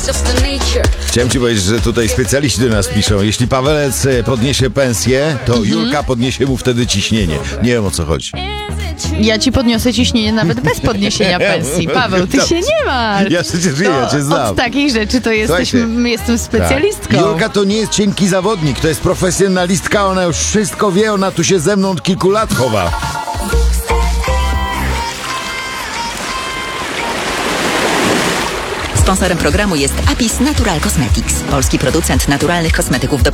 Chciałem ci powiedzieć, że tutaj specjaliści do nas piszą. Jeśli Pawelec podniesie pensję, to Julka podniesie mu wtedy ciśnienie. Nie wiem, o co chodzi. Ja ci podniosę ciśnienie nawet bez podniesienia pensji. Paweł, ty się nie martw. Ja przecież żyję, ja cię znam. Od takich rzeczy to jestem specjalistką. Tak. Julka to nie jest cienki zawodnik, to jest profesjonalistka, ona już wszystko wie, ona tu się ze mną od kilku lat chowa. Sponsorem programu jest Apis Natural Cosmetics, polski producent naturalnych kosmetyków do